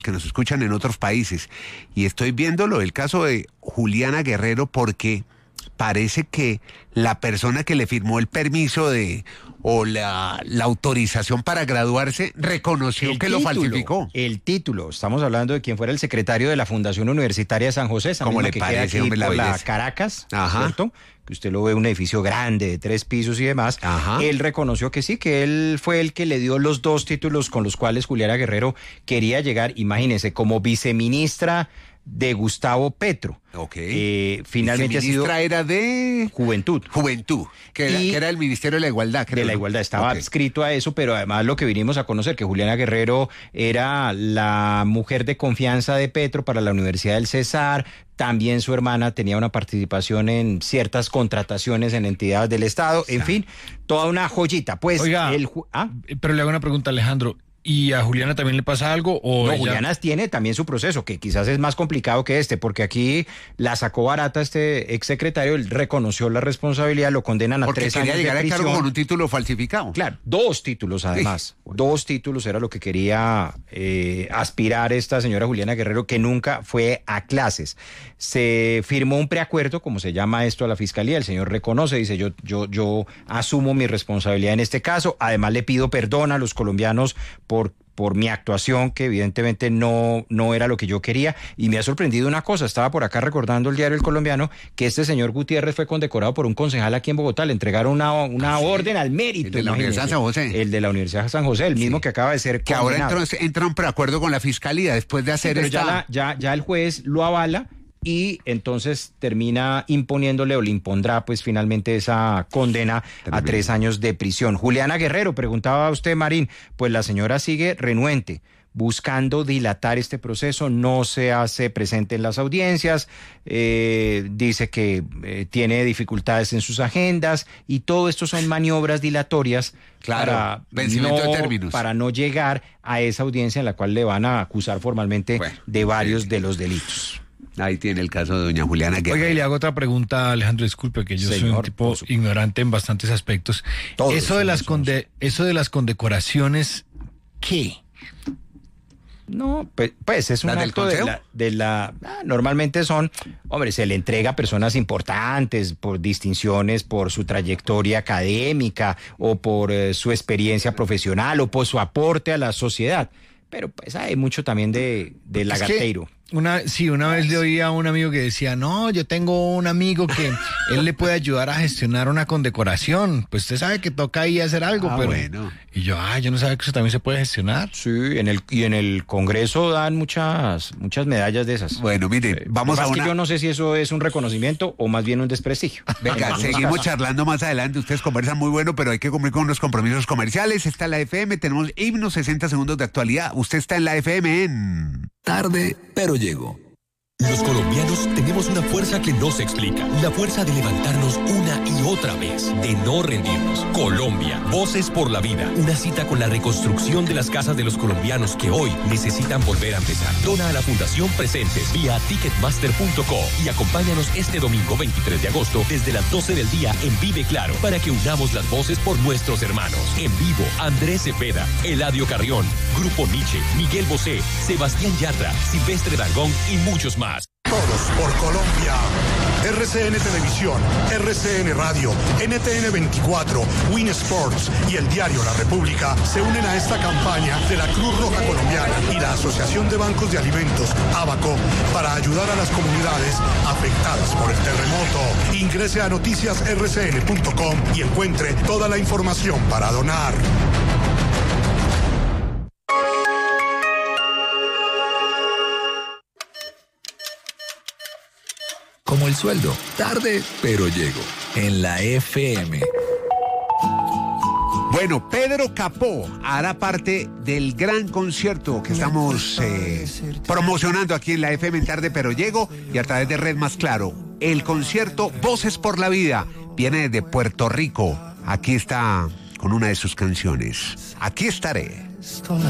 que nos escuchan en otros países. Y estoy viéndolo, el caso de Juliana Guerrero, porque parece que la persona que le firmó el permiso o la autorización para graduarse reconoció que lo falsificó. El título, estamos hablando de quien fuera el secretario de la Fundación Universitaria de San José, ¿Cómo le parece, hombre, la belleza? La Caracas, Ajá. ¿cierto? Que usted lo ve, un edificio grande de 3 pisos y demás. Ajá. Él reconoció que sí, que él fue el que le dio los 2 títulos con los cuales Juliana Guerrero quería llegar, imagínense, como viceministra de Gustavo Petro. Ok. Finalmente ha sido... era de... Juventud. Que era el Ministerio de la Igualdad. Creo, de la ¿no? Igualdad, estaba Okay. adscrito a eso, pero además lo que vinimos a conocer, que Juliana Guerrero era la mujer de confianza de Petro para la Universidad del Cesar. También su hermana tenía una participación en ciertas contrataciones en entidades del Estado. En fin, toda una joyita. Pues Oiga, pero le hago una pregunta, Alejandro. ¿Y a Juliana también le pasa algo? ¿O no, ella... Juliana tiene también su proceso, que quizás es más complicado que porque aquí la sacó barata este exsecretario, él reconoció la responsabilidad, lo condenan a 3 años de prisión. Porque quería llegar a cargo con un título falsificado. Claro, 2 títulos además. Sí. 2 títulos era lo que quería aspirar esta señora Juliana Guerrero, que nunca fue a clases. Se firmó un preacuerdo, como se llama esto a la fiscalía, el señor reconoce, dice yo asumo mi responsabilidad en este caso, además le pido perdón a los colombianos por mi actuación, que evidentemente no era lo que yo quería, y me ha sorprendido una cosa, estaba por acá recordando el diario El Colombiano, que este señor Gutiérrez fue condecorado por un concejal aquí en Bogotá, le entregaron una orden al mérito. El de la Universidad de San José. El de la Universidad de San José, el mismo que acaba de ser que condenado. ahora entra un preacuerdo con la fiscalía después de hacer pero ya el juez lo avala, y entonces termina imponiéndole o le impondrá pues finalmente esa condena a 3 años de prisión. Juliana Guerrero, preguntaba a usted, Marín, pues la señora sigue renuente, buscando dilatar este proceso, no se hace presente en las audiencias, dice que tiene dificultades en sus agendas, y todo esto son maniobras dilatorias, claro, vencimiento de términos, para no llegar a esa audiencia en la cual le van a acusar formalmente de varios de los delitos. Ahí tiene el caso de doña Juliana Guerrero. Oiga, y le hago otra pregunta, Alejandro, disculpe que yo soy un tipo ignorante en bastantes aspectos. Eso de las condecoraciones, ¿qué? No, pues es un acto normalmente son, hombre, se le entrega a personas importantes por distinciones, por su trayectoria académica o por su experiencia profesional o por su aporte a la sociedad. Pero pues hay mucho también de lagarteiro. Una vez le oí a un amigo que decía, no, yo tengo un amigo que él le puede ayudar a gestionar una condecoración. Pues usted sabe que toca ahí hacer algo, pero... Bueno. Y yo no sabía que eso también se puede gestionar. Sí, en el Congreso dan muchas medallas de esas. Bueno, mire, vamos a que yo no sé si eso es un reconocimiento o más bien un desprestigio. Venga, seguimos charlando más adelante. Ustedes conversan muy bueno, pero hay que cumplir con los compromisos comerciales. Está en la FM, tenemos himnos, 60 segundos de actualidad. Usted está en la FM en... Tarde, pero llego. Los colombianos tenemos una fuerza que no se explica. La fuerza de levantarnos una y otra vez, de no rendirnos. Colombia, Voces por la Vida. Una cita con la reconstrucción de las casas de los colombianos que hoy necesitan volver a empezar. Dona a la Fundación Presentes vía ticketmaster.co y acompáñanos este domingo 23 de agosto desde las 12 del día en Vive Claro para que unamos las voces por nuestros hermanos. En vivo, Andrés Cepeda, Eladio Carrión, Grupo Nietzsche, Miguel Bosé, Sebastián Yatra, Silvestre Dangond y muchos más. Todos por Colombia. RCN Televisión, RCN Radio, NTN 24, Win Sports y el diario La República se unen a esta campaña de la Cruz Roja Colombiana y la Asociación de Bancos de Alimentos, ABACO, para ayudar a las comunidades afectadas por el terremoto. Ingrese a noticiasrcn.com y encuentre toda la información para donar. Como el sueldo, tarde, pero llego. En la FM. Bueno, Pedro Capó hará parte del gran concierto que estamos promocionando aquí en la FM en Tarde, pero llego, y a través de Red Más Claro. El concierto Voces por la Vida viene desde Puerto Rico. Aquí está con una de sus canciones. Aquí estaré.